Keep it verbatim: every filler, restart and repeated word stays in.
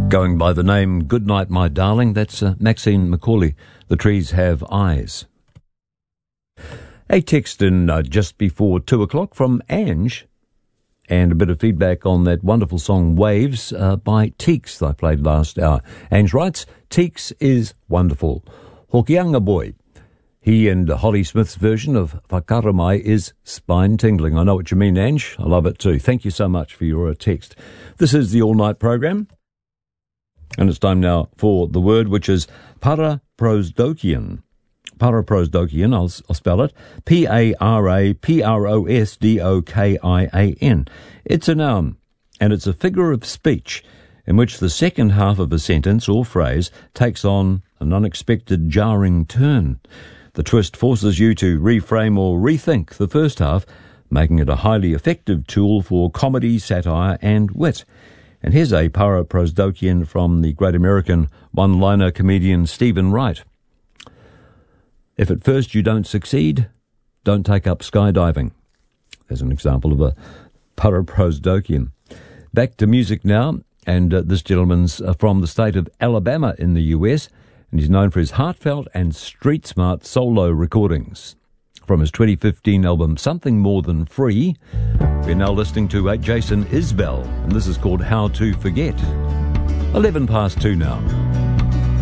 Going by the name Goodnight My Darling, that's uh, Maxine Macaulay. The Trees Have Eyes. A text in uh, just before two o'clock from Ange, and a bit of feedback on that wonderful song Waves uh, by Teeks that I played last hour. Ange writes, Teeks is wonderful. Hokianga Boy. He and Holly Smith's version of Whakaramai is spine-tingling. I know what you mean, Ange. I love it too. Thank you so much for your uh, text. This is the all-night program. And it's time now for the word, which is paraprosdokian. Paraprosdokian, I'll, I'll spell it, P A R A P R O S D O K I A N. It's a noun, and it's a figure of speech in which the second half of a sentence or phrase takes on an unexpected jarring turn. The twist forces you to reframe or rethink the first half, making it a highly effective tool for comedy, satire, and wit. And here's a paraprosdokian from the great American one-liner comedian Stephen Wright. If at first you don't succeed, don't take up skydiving. There's an example of a paraprosdokian. Back to music now, and uh, this gentleman's uh, from the state of Alabama in the U S, and he's known for his heartfelt and street-smart solo recordings. From his twenty fifteen album Something More Than Free, we're now listening to uh, Jason Isbell, and this is called How to Forget. eleven past two now.